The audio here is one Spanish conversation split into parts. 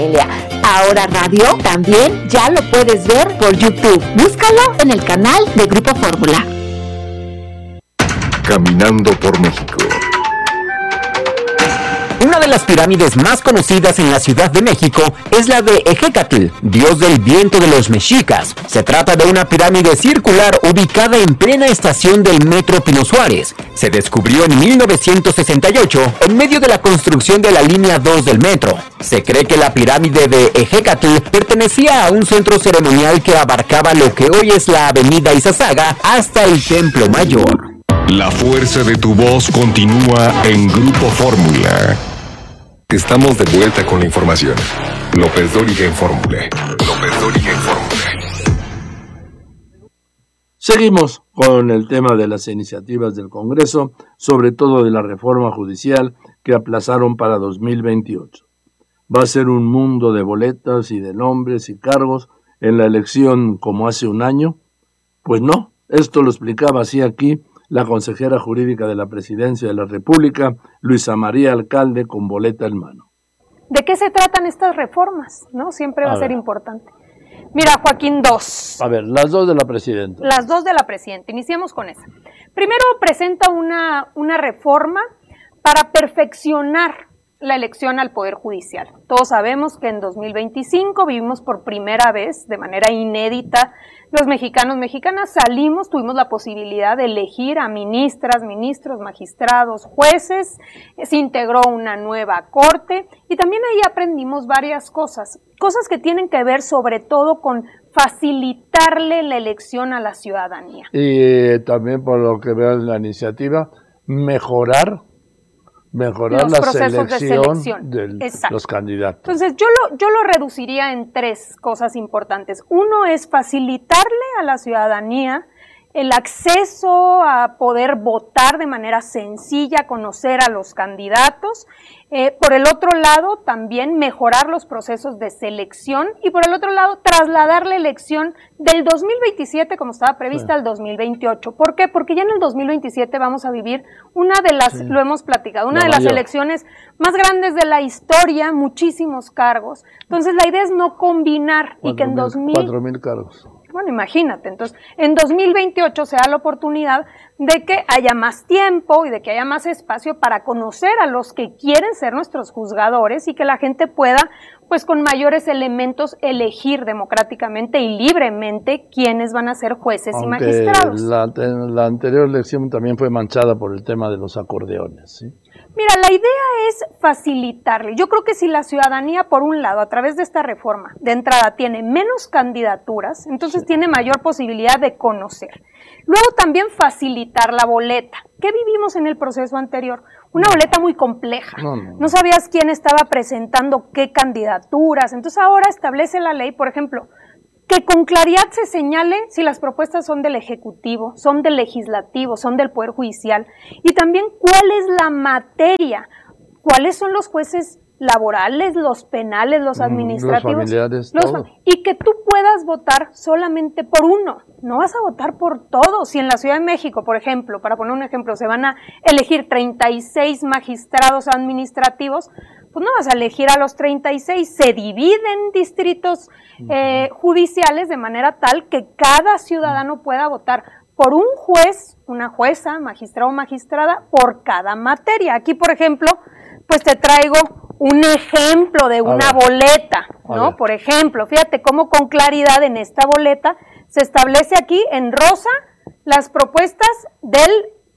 Ahora Radio también ya lo puedes ver por YouTube. Búscalo en el canal de Grupo Fórmula. Caminando por México. Una de las pirámides más conocidas en la Ciudad de México es la de Ejecatl, dios del viento de los mexicas. Se trata de una pirámide circular ubicada en plena estación del Metro Pino Suárez. Se descubrió en 1968 en medio de la construcción de la línea 2 del metro. Se cree que la pirámide de Ejecatl pertenecía a un centro ceremonial que abarcaba lo que hoy es la avenida Izazaga hasta el Templo Mayor. La fuerza de tu voz continúa en Grupo Fórmula. Estamos de vuelta con la información. López Dóriga en Fórmula. Seguimos con el tema de las iniciativas del Congreso, sobre todo de la reforma judicial que aplazaron para 2028. Va a ser un mundo de boletas y de nombres y cargos en la elección como hace un año. Pues no, esto lo explicaba así aquí la consejera jurídica de la Presidencia de la República, Luisa María Alcalde, con boleta en mano. ¿De qué se tratan estas reformas? ¿No? Siempre va a ser importante. Mira, Joaquín, dos. A ver, las dos de la Presidenta. Las dos de la Presidenta. Iniciemos con esa. Primero presenta una reforma para perfeccionar la elección al Poder Judicial. Todos sabemos que en 2025 vivimos por primera vez, de manera inédita, los mexicanos, mexicanas tuvimos la posibilidad de elegir a ministras, ministros, magistrados, jueces, se integró una nueva corte y también ahí aprendimos varias cosas que tienen que ver sobre todo con facilitarle la elección a la ciudadanía. Y también por lo que veo en la iniciativa, mejorar los la procesos selección de los candidatos. Entonces yo lo reduciría en tres cosas importantes. Uno es facilitarle a la ciudadanía el acceso a poder votar de manera sencilla, conocer a los candidatos. Por el otro lado, también mejorar los procesos de selección y por el otro lado, trasladar la elección del 2027, como estaba prevista, al 2028. ¿Por qué? Porque ya en el 2027 vamos a vivir una de las, lo hemos platicado, una de las elecciones más grandes de la historia, muchísimos cargos. Entonces, la idea es no combinar y que en 4,000 cargos. Bueno, imagínate, entonces, en 2028 se da la oportunidad de que haya más tiempo y de que haya más espacio para conocer a los que quieren ser nuestros juzgadores y que la gente pueda, pues con mayores elementos, elegir democráticamente y libremente quiénes van a ser jueces y magistrados. La anterior elección también fue manchada por el tema de los acordeones, ¿sí? Mira, la idea es facilitarle. Yo creo que si la ciudadanía, por un lado, a través de esta reforma, de entrada, tiene menos candidaturas, entonces tiene mayor posibilidad de conocer. Luego también facilitar la boleta. ¿Qué vivimos en el proceso anterior? Una boleta muy compleja. No sabías quién estaba presentando qué candidaturas. Entonces ahora establece la ley, por ejemplo, que con claridad se señale si las propuestas son del Ejecutivo, son del Legislativo, son del Poder Judicial, y también cuál es la materia, cuáles son los jueces laborales, los penales, los administrativos, los familiares, y que tú puedas votar solamente por uno, no vas a votar por todos. Si en la Ciudad de México, por ejemplo, para poner un ejemplo, se van a elegir 36 magistrados administrativos, pues no vas a elegir a los 36, se dividen distritos judiciales de manera tal que cada ciudadano pueda votar por un juez, una jueza, magistrado o magistrada, por cada materia. Aquí, por ejemplo, pues te traigo un ejemplo de una boleta, ¿no? Por ejemplo, fíjate cómo con claridad en esta boleta se establece aquí en rosa las propuestas del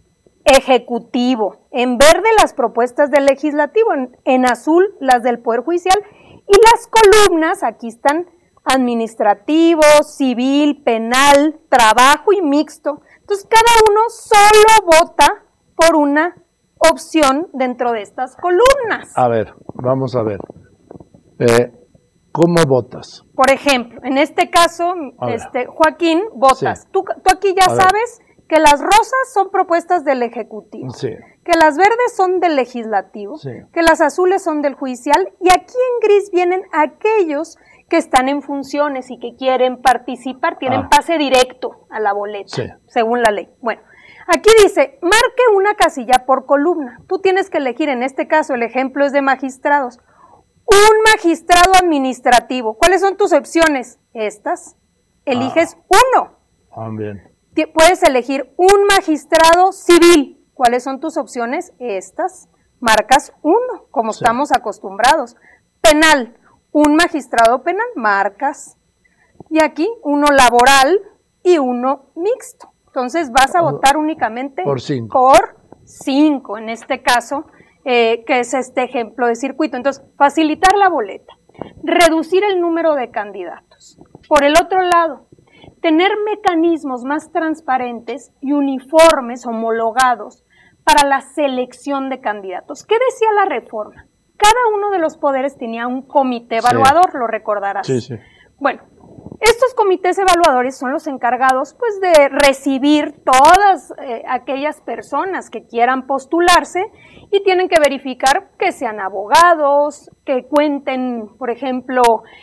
Ejecutivo, en verde las propuestas del Legislativo, en azul las del Poder Judicial y las columnas, aquí están administrativo, civil, penal, trabajo y mixto. Entonces cada uno solo vota por una opción dentro de estas columnas. A ver, vamos a ver. ¿Cómo votas? Por ejemplo, en este caso, Joaquín, votas. Sí. Tú aquí ya sabes que las rosas son propuestas del Ejecutivo, que las verdes son del Legislativo, que las azules son del Judicial, y aquí en gris vienen aquellos que están en funciones y que quieren participar, tienen pase directo a la boleta, según la ley. Bueno, aquí dice, marque una casilla por columna. Tú tienes que elegir, en este caso el ejemplo es de magistrados, un magistrado administrativo. ¿Cuáles son tus opciones? Estas. Eliges uno. Bien. Puedes elegir un magistrado civil. ¿Cuáles son tus opciones? Estas. Marcas uno, como estamos acostumbrados. Penal, un magistrado penal, marcas. Y aquí uno laboral y uno mixto. Entonces vas a votar únicamente por 5. Por 5, en este caso, que es este ejemplo de circuito. Entonces, facilitar la boleta, reducir el número de candidatos. Por el otro lado, tener mecanismos más transparentes y uniformes, homologados, para la selección de candidatos. ¿Qué decía la reforma? Cada uno de los poderes tenía un comité evaluador, lo recordarás. Sí. Bueno, estos comités evaluadores son los encargados pues de recibir todas aquellas personas que quieran postularse y tienen que verificar que sean abogados, que cuenten, por ejemplo,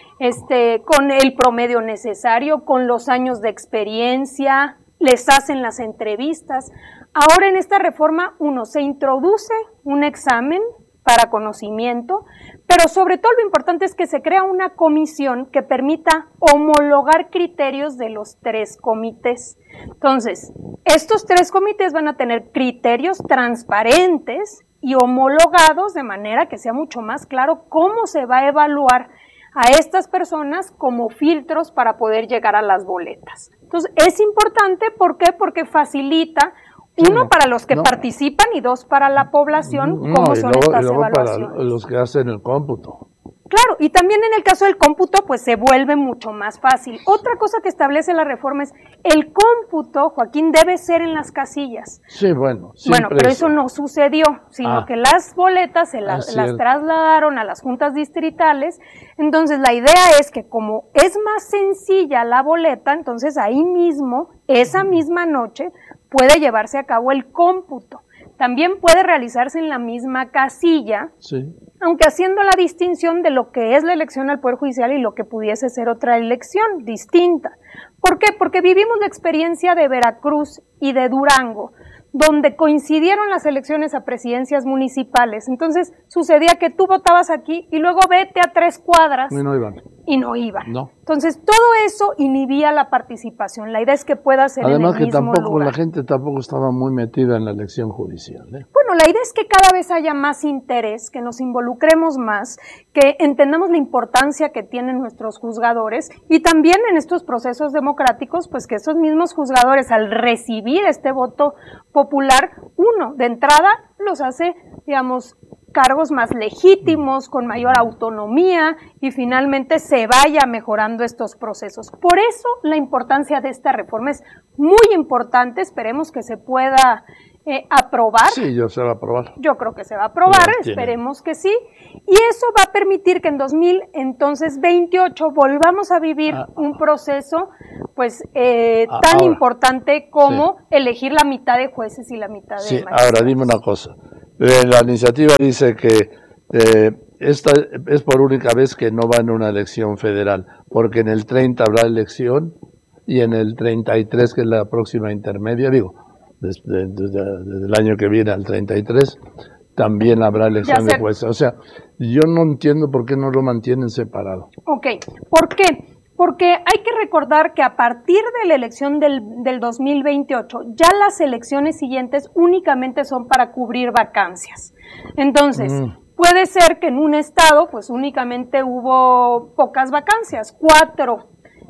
con el promedio necesario, con los años de experiencia, les hacen las entrevistas. Ahora en esta reforma, se introduce un examen para conocimiento, pero sobre todo lo importante es que se crea una comisión que permita homologar criterios de los 3 comités. Entonces, estos 3 comités van a tener criterios transparentes y homologados de manera que sea mucho más claro cómo se va a evaluar a estas personas como filtros para poder llegar a las boletas. Entonces, es importante, ¿por qué? Porque facilita, uno, para los que participan y 2, para la población, cómo son estas evaluaciones. Para los que hacen el cómputo. Claro, y también en el caso del cómputo, pues se vuelve mucho más fácil. Otra cosa que establece la reforma es el cómputo, Joaquín, debe ser en las casillas. Sí, bueno. Bueno, pero eso no sucedió, sino que las boletas se las trasladaron a las juntas distritales. Entonces, la idea es que como es más sencilla la boleta, entonces ahí mismo, esa misma noche, puede llevarse a cabo el cómputo. También puede realizarse en la misma casilla, aunque haciendo la distinción de lo que es la elección al Poder Judicial y lo que pudiese ser otra elección distinta. ¿Por qué? Porque vivimos la experiencia de Veracruz y de Durango, donde coincidieron las elecciones a presidencias municipales. Entonces, sucedía que tú votabas aquí y luego vete a 3 cuadras y no iban. No. Entonces, todo eso inhibía la participación. La idea es que pueda ser además en el mismo lugar. La gente tampoco estaba muy metida en la elección judicial. Bueno, la idea es que cada vez haya más interés, que nos involucremos más, que entendamos la importancia que tienen nuestros juzgadores y también en estos procesos democráticos, pues que esos mismos juzgadores al recibir este voto popular, de entrada los hace, digamos, cargos más legítimos, con mayor autonomía y finalmente se vaya mejorando estos procesos. Por eso la importancia de esta reforma es muy importante, esperemos que se pueda aprobar. Sí, se va a aprobar. Yo creo que se va a aprobar, esperemos que sí, y eso va a permitir que en 2028 volvamos a vivir un proceso pues tan importante como elegir la mitad de jueces y la mitad de magistrados. Ahora dime una cosa. La iniciativa dice que esta es por única vez que no va en una elección federal, porque en el 30 habrá elección y en el 33, que es la próxima intermedia, desde el año que viene al 33, también habrá elección de jueces. O sea, yo no entiendo por qué no lo mantienen separado. Ok, ¿por qué? Porque hay que recordar que a partir de la elección del 2028, ya las elecciones siguientes únicamente son para cubrir vacancias. Entonces, puede ser que en un estado, pues únicamente hubo pocas vacancias, 4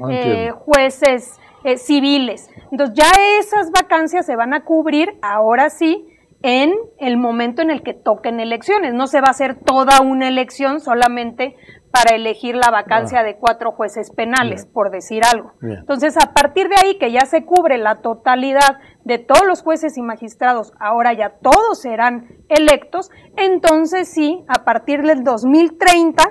jueces civiles. Entonces, ya esas vacancias se van a cubrir, ahora sí, en el momento en el que toquen elecciones. No se va a hacer toda una elección solamente para elegir la vacancia de 4 jueces penales, por decir algo. Entonces, a partir de ahí que ya se cubre la totalidad de todos los jueces y magistrados, ahora ya todos serán electos, entonces sí, a partir del 2030,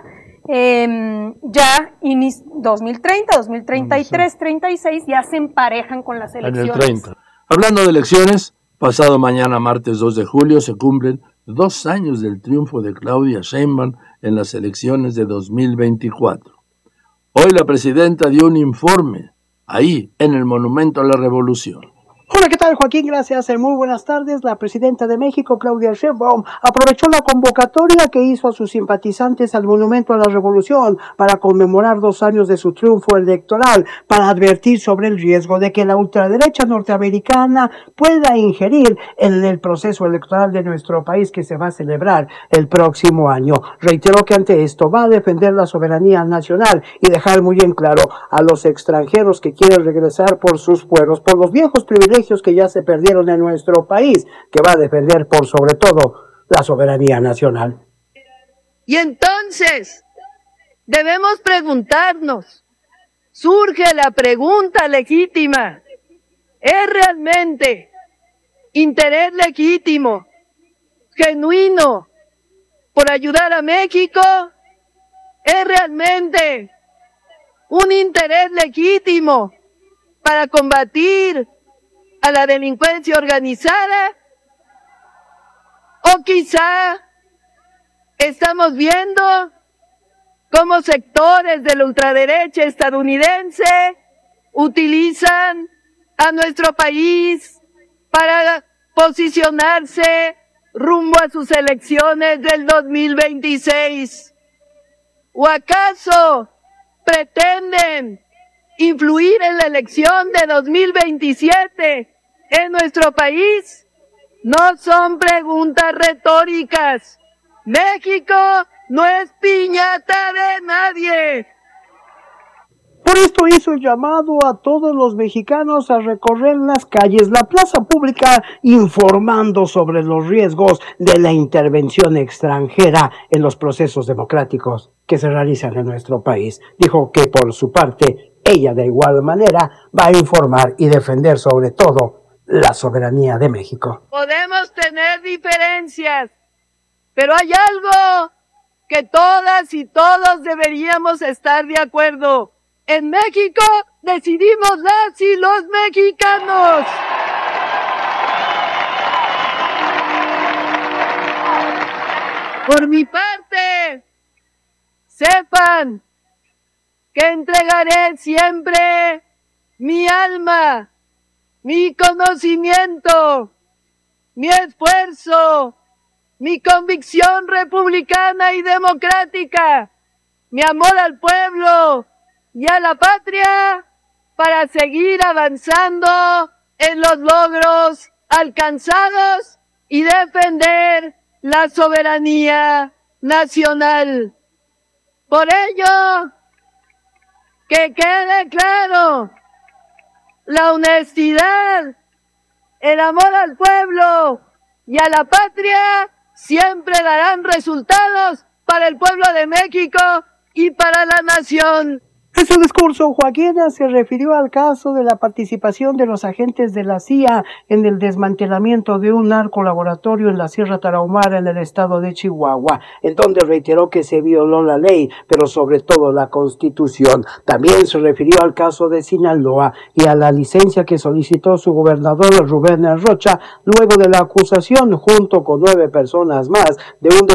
2030, 2033, 36, ya se emparejan con las elecciones. En el 30. Hablando de elecciones, pasado mañana, martes 2 de julio, se cumplen 2 años del triunfo de Claudia Sheinbaum en las elecciones de 2024. Hoy la presidenta dio un informe, ahí, en el Monumento a la Revolución. Hola, ¿qué tal, Joaquín? Gracias. Muy buenas tardes. La presidenta de México, Claudia Sheinbaum, aprovechó la convocatoria que hizo a sus simpatizantes al Monumento a la Revolución para conmemorar 2 años de su triunfo electoral, para advertir sobre el riesgo de que la ultraderecha norteamericana pueda ingerir en el proceso electoral de nuestro país que se va a celebrar el próximo año. Reiteró que ante esto va a defender la soberanía nacional y dejar muy en claro a los extranjeros que quieren regresar por sus fueros, por los viejos privilegios que ya se perdieron en nuestro país, que va a defender por sobre todo la soberanía nacional. Y entonces debemos preguntarnos, surge la pregunta legítima, ¿es realmente interés legítimo, genuino, por ayudar a México? ¿Es realmente un interés legítimo para combatir a la delincuencia organizada? ¿O quizá estamos viendo cómo sectores de la ultraderecha estadounidense utilizan a nuestro país para posicionarse rumbo a sus elecciones del 2026? ¿O acaso pretenden influir en la elección de 2027 en nuestro país? No son preguntas retóricas. México no es piñata de nadie. Por esto hizo el llamado a todos los mexicanos a recorrer las calles, la plaza pública, informando sobre los riesgos de la intervención extranjera en los procesos democráticos que se realizan en nuestro país. Dijo que por su parte, ella de igual manera va a informar y defender sobre todo la soberanía de México. Podemos tener diferencias, pero hay algo que todas y todos deberíamos estar de acuerdo. En México decidimos las y los mexicanos. Por mi parte, sepan que entregaré siempre mi alma, mi conocimiento, mi esfuerzo, mi convicción republicana y democrática, mi amor al pueblo y a la patria para seguir avanzando en los logros alcanzados y defender la soberanía nacional. Por ello, que quede claro, la honestidad, el amor al pueblo y a la patria siempre darán resultados para el pueblo de México y para la nación. En su discurso, Joaquín se refirió al caso de la participación de los agentes de la CIA en el desmantelamiento de un narcolaboratorio en la Sierra Tarahumara en el estado de Chihuahua, en donde reiteró que se violó la ley, pero sobre todo la Constitución. También se refirió al caso de Sinaloa y a la licencia que solicitó su gobernador Rubén Rocha luego de la acusación, junto con 9 personas más, de un